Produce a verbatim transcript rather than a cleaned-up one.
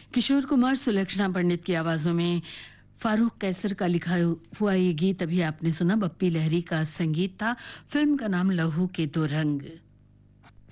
किशोर कुमार, सुलक्षणा पंडित की आवाजों में फारूक कैसर का लिखा हुआ ये गीत अभी आपने सुना। बप्पी लहरी का संगीत था। फिल्म का नाम लहू के दो रंग।